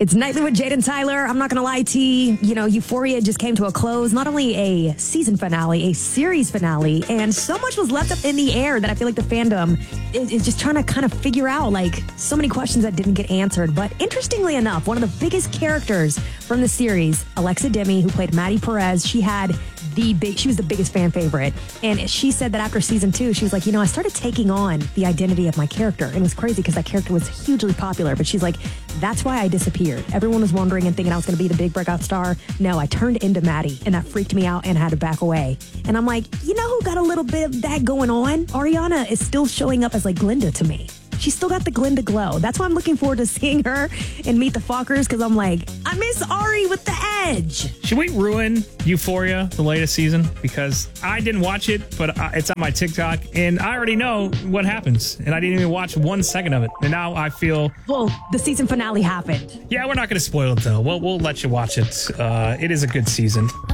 It's Nightly with Jade and Tyler. I'm not going to lie to you. You know, Euphoria just came to a close. Not only a season finale, a series finale. And so much was left up in the air that I feel like the fandom is just trying to kind of figure out, like, so many questions that didn't get answered. But interestingly enough, one of the biggest characters from the series, Alexa Demi, who played Maddie Perez, she was the biggest fan favorite. And she said that after season 2, she was like, I started taking on the identity of my character. It was crazy because that character was hugely popular. But she's like, that's why I disappeared. Everyone was wondering and thinking I was going to be the big breakout star. No, I turned into Maddie, and that freaked me out and had to back away. And I'm like, you know who got a little bit of that going on? Ariana is still showing up as like Glinda to me. She's still got the Glinda glow. That's why I'm looking forward to seeing her and Meet the Fockers, because I'm like, I miss Ari with the edge. Should we ruin Euphoria, the latest season? Because I didn't watch it, but it's on my TikTok, and I already know what happens. And I didn't even watch 1 second of it. And now I feel... Well, the season finale happened. Yeah, we're not going to spoil it, though. We'll let you watch it. It is a good season.